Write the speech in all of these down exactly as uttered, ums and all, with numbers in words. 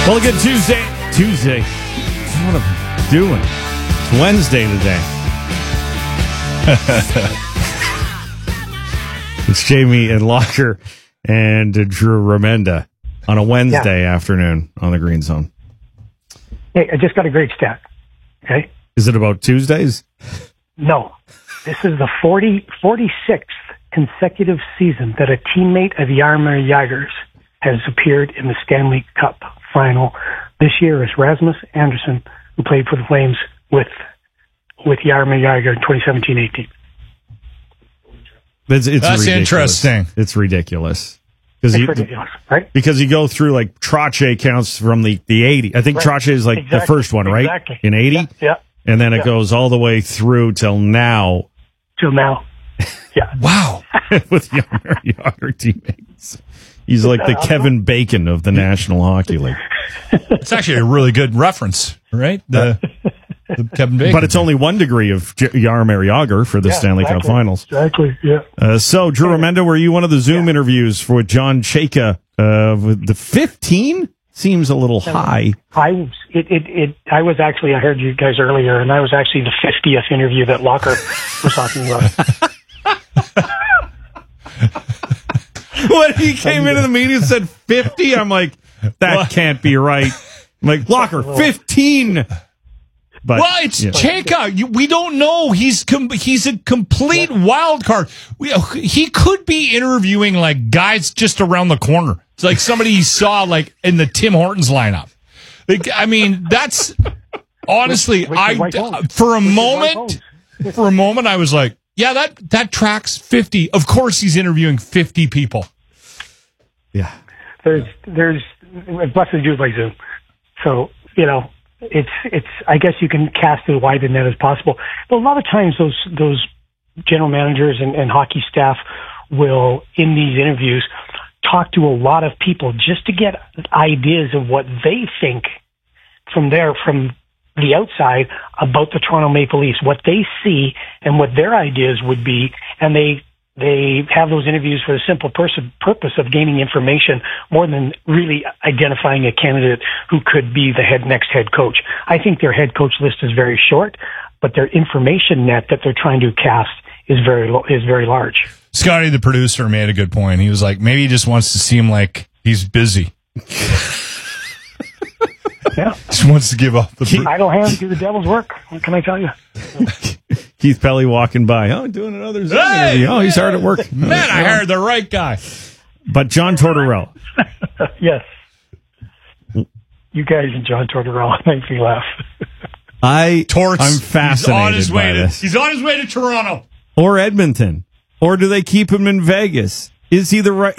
Well, a good Tuesday. Tuesday. What am I doing? It's Wednesday today. It's Jamie and Locker and uh, Drew Remenda on a Wednesday yeah. afternoon on the Green Zone. Hey, I just got a great stat. Okay. Is it about Tuesdays? No. This is the forty, forty-sixth consecutive season that a teammate of Jaromir Jagr's has appeared in the Stanley Cup final. This year is Rasmus Andersson, who played for the Flames with with Jaromir Jagr in twenty seventeen eighteen. It's, it's That's ridiculous. interesting. It's ridiculous. It's you, ridiculous, right? Because you go through, like, Trottier counts from the, the eighty. I think right. Trottier is, like, exactly. the first one, right? Exactly. In eighty? Yeah. yeah. And then it yeah. goes all the way through till now. Till now. Yeah. Wow. With Jaromir Jagr teammates. He's like the Kevin Bacon of the National Hockey League. It's actually a really good reference, right? The, the Kevin Bacon. But it's only one degree of J- Jaromir Jagr for the yeah, Stanley exactly. Cup Finals. Exactly, yeah. Uh, so, Drew Remenda, were you one of the Zoom yeah. interviews for John Chayka? Uh, with the fifteen seems a little high. I was, it, it, it, I was actually, I heard you guys earlier, and I was actually the fiftieth interview that Locker was talking about. When he came into the meeting and said fifty, I'm like, that what? can't be right. I'm like, Locker, fifteen. But, well, it's yeah. Chayka. We don't know. He's com- he's a complete yeah. wild card. We, he could be interviewing like guys just around the corner. It's like somebody he saw like in the Tim Hortons lineup. Like, I mean, that's honestly, with, with I for a with moment, for a moment, I was like, yeah, that that tracks fifty. Of course, he's interviewing fifty people. Yeah, there's there's blessed to do by Zoom, so you know. It's, it's, I guess you can cast as wide a net as possible. But a lot of times those, those general managers and, and hockey staff will, in these interviews, talk to a lot of people just to get ideas of what they think from there, from the outside about the Toronto Maple Leafs, what they see and what their ideas would be. And they, they have those interviews for the simple pers- purpose of gaining information more than really identifying a candidate who could be the head next head coach. I think their head coach list is very short, but their information net that they're trying to cast is very lo- is very large. Scotty, the producer, made a good point. He was like, maybe he just wants to seem like he's busy. Yeah, just wants to give up the br- idle hands do the devil's work. What can I tell you? Keith Pelly walking by. Oh, doing another Zoom hey, interview. Oh, he's hard at work. Man, I hired the right guy. But John Tortorella. Yes. You guys and John Tortorella make me laugh. I, Torts, I'm fascinated he's on his by way this. To, he's on his way to Toronto. Or Edmonton. Or do they keep him in Vegas? Is he the right...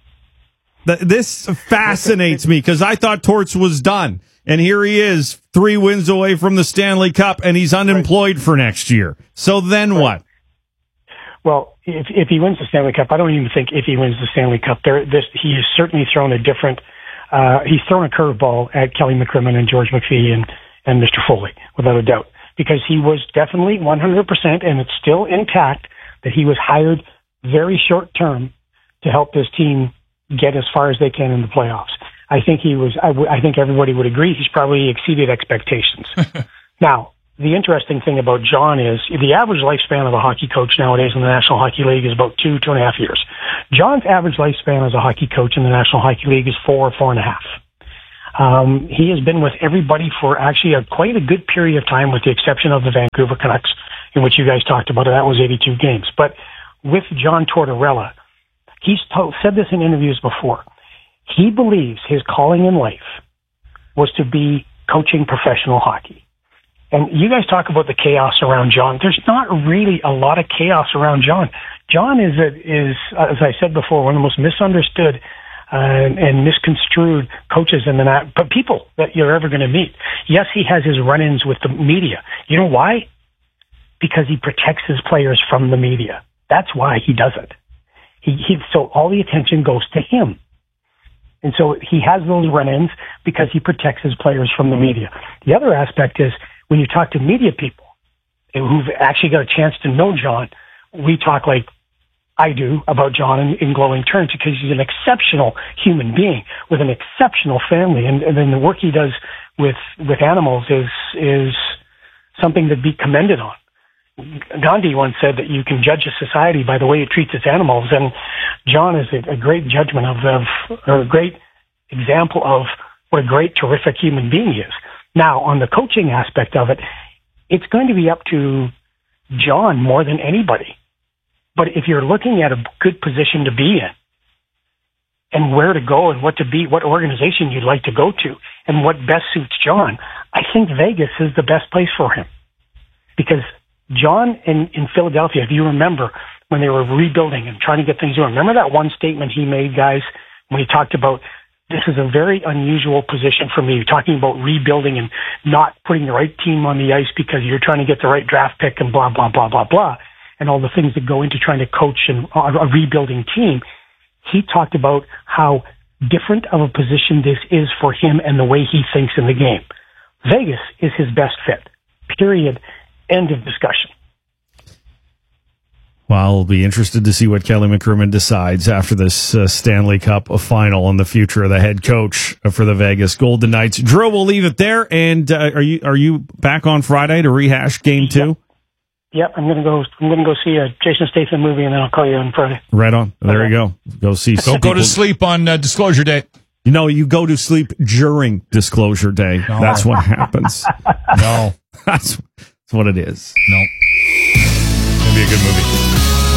This fascinates me because I thought Torts was done. And here he is, three wins away from the Stanley Cup, and he's unemployed right. for next year. So then right. what? Well, if if he wins the Stanley Cup, I don't even think if he wins the Stanley Cup, there, this, he has certainly thrown a different, uh, he's thrown a curveball at Kelly McCrimmon and George McPhee and, and Mister Foley, without a doubt. Because he was definitely one hundred percent, and it's still intact, that he was hired very short term to help this team get as far as they can in the playoffs. I think he was, I, w- I think everybody would agree he's probably exceeded expectations. Now, the interesting thing about John is the average lifespan of a hockey coach nowadays in the National Hockey League is about two, two and a half years. John's average lifespan as a hockey coach in the National Hockey League is four, four and a half. Um, he has been with everybody for actually a, quite a good period of time, with the exception of the Vancouver Canucks, in which you guys talked about it. That was eighty-two games. But with John Tortorella, he's told, said this in interviews before. He believes his calling in life was to be coaching professional hockey. And you guys talk about the chaos around John. There's not really a lot of chaos around John. John is, a, is as I said before, one of the most misunderstood uh, and misconstrued coaches in the na- but people that you're ever going to meet. Yes, he has his run-ins with the media. You know why? Because he protects his players from the media. That's why he does it. He, he, so all the attention goes to him. And so he has those run-ins because he protects his players from the media. The other aspect is when you talk to media people who've actually got a chance to know John, we talk like I do about John in, in glowing terms, because he's an exceptional human being with an exceptional family, and, and then the work he does with with animals is is something to be commended on. Gandhi once said that you can judge a society by the way it treats its animals, and John is a, a great judgment of, of or a great example of what a great, terrific human being he is. Now, on the coaching aspect of it, it's going to be up to John more than anybody. But if you're looking at a good position to be in, and where to go and what to be, what organization you'd like to go to, and what best suits John, I think Vegas is the best place for him. Because John in, in Philadelphia, if you remember when they were rebuilding and trying to get things going, remember that one statement he made, guys, when he talked about, this is a very unusual position for me, talking about rebuilding and not putting the right team on the ice because you're trying to get the right draft pick and blah, blah, blah, blah, blah, and all the things that go into trying to coach and a rebuilding team. He talked about how different of a position this is for him and the way he thinks in the game. Vegas is his best fit, period, end of discussion. Well, I'll be interested to see what Kelly McCrimmon decides after this uh, Stanley Cup final on the future of the head coach for the Vegas Golden Knights. Drew, we'll leave it there. And uh, are you are you back on Friday to rehash Game Two? Yep, yep. I'm gonna go. I'm gonna go see a Jason Statham movie, and then I'll call you on Friday. Right on. There okay. you go. Go see. Don't go to sleep on uh, Disclosure Day. You know, you go to sleep during Disclosure Day. No. That's what happens. No, that's that's what it is. No, it'll be a good movie.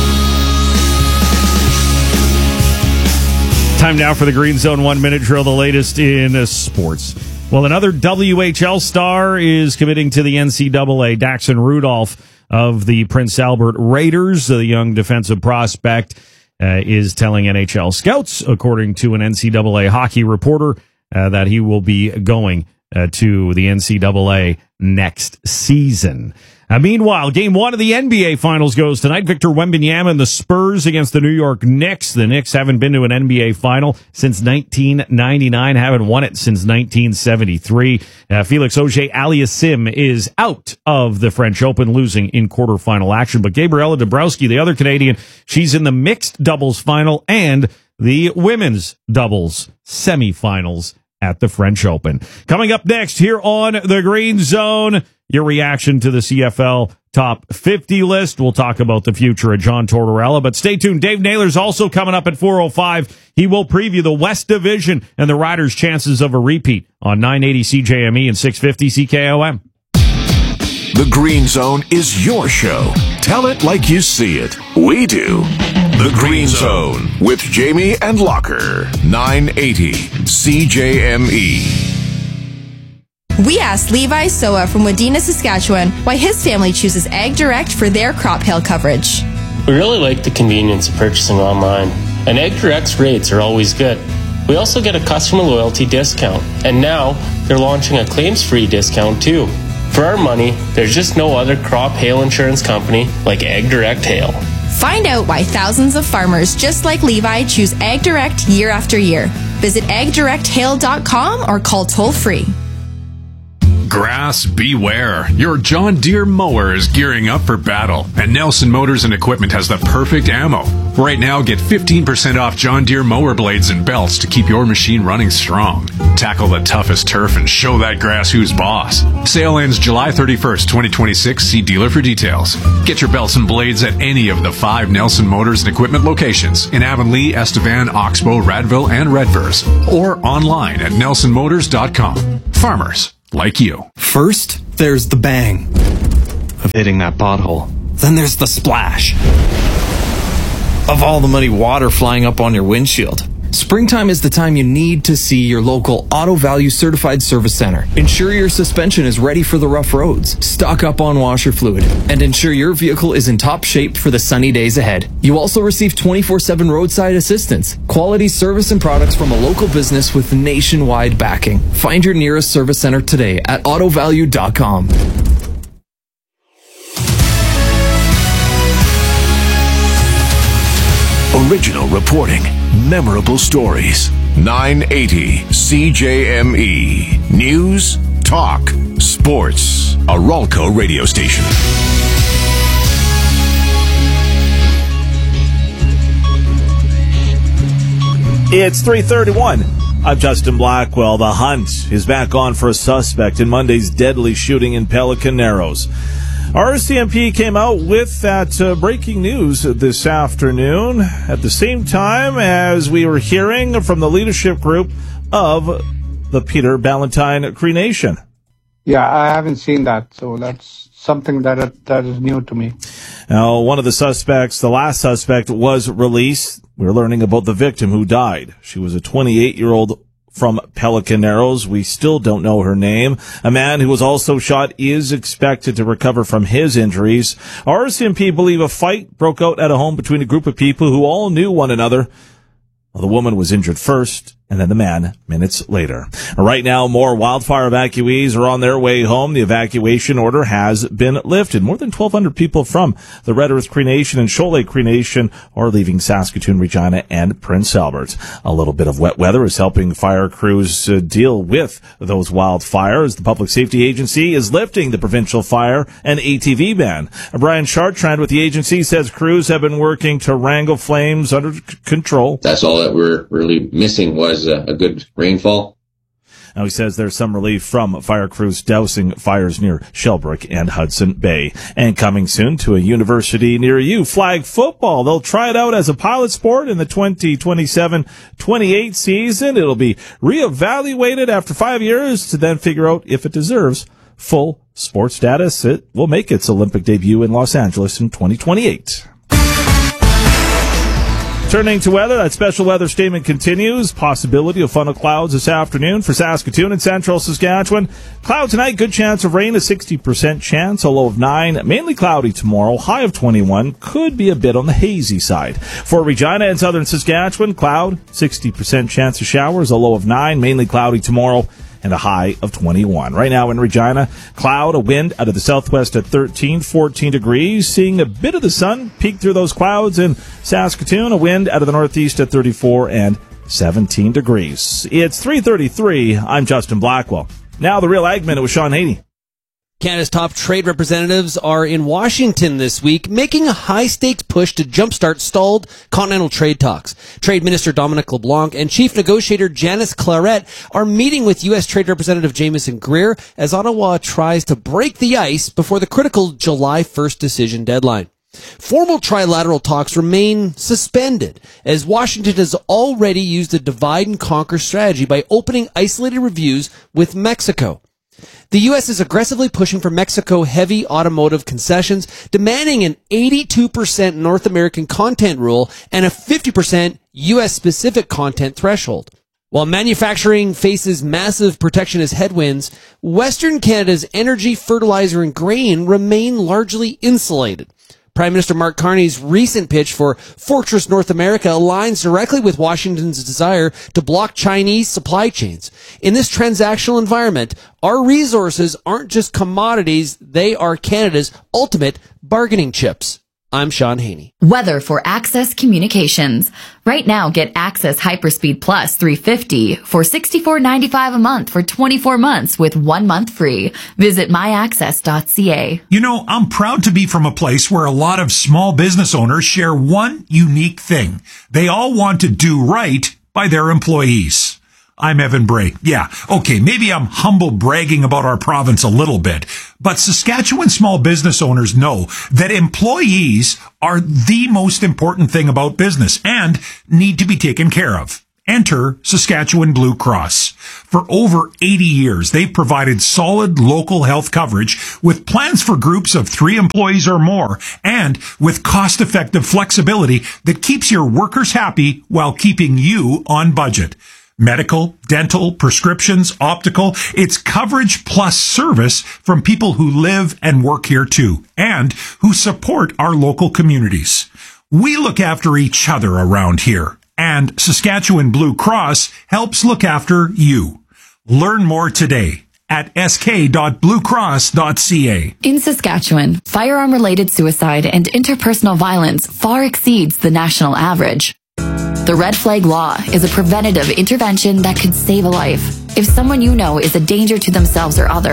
Time now for the Green Zone one-minute drill, the latest in uh, sports. Well, another W H L star is committing to the N C double A. Daxon Rudolph of the Prince Albert Raiders, the young defensive prospect, uh, is telling N H L scouts, according to an N C double A hockey reporter, uh, that he will be going uh, to the N C double A next season. Uh, meanwhile, game one of the N B A Finals goes tonight. Victor Wembanyama and the Spurs against the New York Knicks. The Knicks haven't been to an N B A Final since nineteen ninety-nine, haven't won it since nineteen seventy-three. Uh, Felix Auger-Aliassime is out of the French Open, losing in quarterfinal action. But Gabriela Dabrowski, the other Canadian, she's in the mixed doubles final and the women's doubles semifinals at the French Open. Coming up next here on the Green Zone, your reaction to the C F L Top fifty list. We'll talk about the future of John Tortorella, but stay tuned. Dave Naylor's also coming up at four oh five. He will preview the West Division and the Riders' chances of a repeat on nine eighty C J M E and six fifty C K O M. The Green Zone is your show. Tell it like you see it. We do. The Green Zone with Jamie and Locker. nine eighty C J M E. We asked Levi Soa from Wadena, Saskatchewan, why his family chooses Ag Direct for their crop hail coverage. We really like the convenience of purchasing online, and Ag Direct's rates are always good. We also get a customer loyalty discount, and now they're launching a claims-free discount too. For our money, there's just no other crop hail insurance company like Ag Direct Hail. Find out why thousands of farmers just like Levi choose Ag Direct year after year. Visit ag direct hail dot com or call toll-free. Grass, beware. Your John Deere mower is gearing up for battle, and Nelson Motors and Equipment has the perfect ammo. Right now, get fifteen percent off John Deere mower blades and belts to keep your machine running strong. Tackle the toughest turf and show that grass who's boss. Sale ends July thirty-first, twenty twenty-six. See dealer for details. Get your belts and blades at any of the five Nelson Motors and Equipment locations in Avonlea, Estevan, Oxbow, Radville, and Redvers, or online at nelson motors dot com. Farmers like you. First, there's the bang of hitting that pothole. Then there's the splash of all the muddy water flying up on your windshield. Springtime is the time you need to see your local Auto Value Certified Service Center. Ensure your suspension is ready for the rough roads. Stock up on washer fluid and ensure your vehicle is in top shape for the sunny days ahead. You also receive twenty-four seven roadside assistance, quality service and products from a local business with nationwide backing. Find your nearest service center today at auto value dot com. Original reporting, memorable stories. nine eighty C J M E. News, talk, sports. A Ralco radio station. It's three thirty-one. I'm Justin Blackwell. The hunt is back on for a suspect in Monday's deadly shooting in Pelican Narrows. R C M P came out with that uh, breaking news this afternoon at the same time as we were hearing from the leadership group of the Peter Ballantine Cree Nation. Yeah, I haven't seen that, so that's something that that is new to me. Now, one of the suspects, the last suspect, was released. We're learning about the victim who died. She was a twenty-eight-year-old from Pelican Narrows. We still don't know her name. A man who was also shot is expected to recover from his injuries. R C M P believe a fight broke out at a home between a group of people who all knew one another. Well, the woman was injured first, and then the man minutes later. Right now, more wildfire evacuees are on their way home. The evacuation order has been lifted. More than twelve hundred people from the Red Earth Cree Nation and Shoal Lake Cree Nation are leaving Saskatoon, Regina, and Prince Albert. A little bit of wet weather is helping fire crews uh, deal with those wildfires. The Public Safety Agency is lifting the provincial fire and A T V ban. Brian Chartrand with the agency says crews have been working to wrangle flames under c- control. That's all that we're really missing was a, a good rainfall. Now he says there's some relief from fire crews dousing fires near Shelbrook and Hudson Bay. And coming soon to a university near you, flag football. They'll try it out as a pilot sport in the twenty twenty-seven twenty-eight season. It'll be reevaluated after five years to then figure out if it deserves full sports status. It will make its Olympic debut in Los Angeles in twenty twenty-eight. Turning to weather, that special weather statement continues. Possibility of funnel clouds this afternoon for Saskatoon and central Saskatchewan. Cloud tonight, good chance of rain, a sixty percent chance, a low of nine. Mainly cloudy tomorrow, high of twenty-one. Could be a bit on the hazy side. For Regina and southern Saskatchewan, cloud, sixty percent chance of showers, a low of nine. Mainly cloudy tomorrow, and a high of twenty-one. Right now in Regina, cloud, a wind out of the southwest at thirteen, fourteen degrees. Seeing a bit of the sun peek through those clouds. In Saskatoon, a wind out of the northeast at thirty-four and seventeen degrees. It's three thirty-three. I'm Justin Blackwell. Now the Real Ag Minute with Sean Haney. Canada's top trade representatives are in Washington this week, making a high-stakes push to jumpstart stalled continental trade talks. Trade Minister Dominic LeBlanc and Chief Negotiator Janice Claret are meeting with U S Trade Representative Jamieson Greer as Ottawa tries to break the ice before the critical July first decision deadline. Formal trilateral talks remain suspended, as Washington has already used a divide-and-conquer strategy by opening isolated reviews with Mexico. The U S is aggressively pushing for Mexico-heavy automotive concessions, demanding an eighty-two percent North American content rule and a fifty percent U S-specific content threshold. While manufacturing faces massive protectionist headwinds, Western Canada's energy, fertilizer, and grain remain largely insulated. Prime Minister Mark Carney's recent pitch for Fortress North America aligns directly with Washington's desire to block Chinese supply chains. In this transactional environment, our resources aren't just commodities, they are Canada's ultimate bargaining chips. I'm Sean Haney. Weather for Access Communications. Right now, get Access Hyperspeed Plus three fifty for sixty-four ninety-five a month for twenty-four months with one month free. Visit my access dot c a. You know, I'm proud to be from a place where a lot of small business owners share one unique thing. They all want to do right by their employees. I'm Evan Bray. Yeah, okay, maybe I'm humble bragging about our province a little bit, but Saskatchewan small business owners know that employees are the most important thing about business and need to be taken care of. Enter Saskatchewan Blue Cross. For over eighty years, they've provided solid local health coverage with plans for groups of three employees or more and with cost-effective flexibility that keeps your workers happy while keeping you on budget. Medical, dental, prescriptions, optical, it's coverage plus service from people who live and work here too, and who support our local communities. We look after each other around here, and Saskatchewan Blue Cross helps look after you. Learn more today at s k dot blue cross dot c a. In Saskatchewan, firearm-related suicide and interpersonal violence far exceeds the national average. The Red Flag Law is a preventative intervention that could save a life. If someone you know is a danger to themselves or others,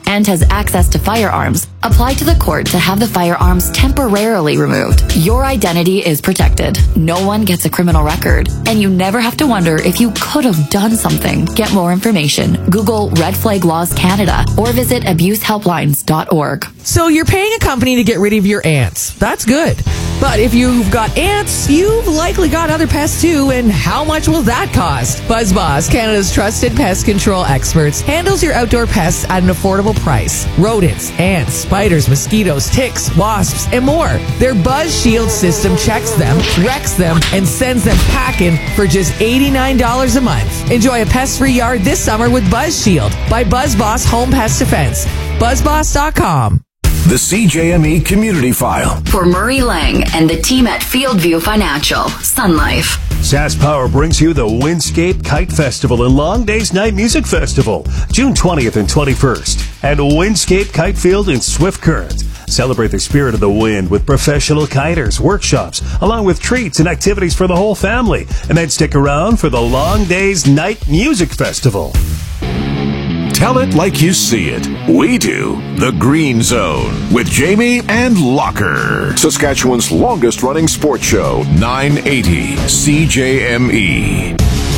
and has access to firearms, apply to the court to have the firearms temporarily removed. Your identity is protected. No one gets a criminal record, and you never have to wonder if you could have done something. Get more information. Google Red Flag Laws Canada or visit abuse helplines dot org. So you're paying a company to get rid of your ants. That's good. But if you've got ants, you've likely got other pests too, and how much will that cost? BuzzBoss, Canada's trusted pest control experts, handles your outdoor pests at an affordable price. Rodents, ants, spiders, mosquitoes, ticks, wasps, and more. Their Buzz Shield system checks them, wrecks them, and sends them packing for just eighty-nine dollars a month. Enjoy a pest-free yard this summer with Buzz Shield by BuzzBoss Home Pest Defense. buzz boss dot com. The C J M E Community File. For Murray Lang and the team at Fieldview Financial, Sun Life. SaskPower brings you the Windscape Kite Festival and Long Days Night Music Festival, June twentieth and twenty-first, at Windscape Kite Field in Swift Current. Celebrate the spirit of the wind with professional kiters, workshops, along with treats and activities for the whole family. And then stick around for the Long Days Night Music Festival. Tell it like you see it. We do. The Green Zone with Jamie and Locker. Saskatchewan's longest running sports show, nine eighty C J M E.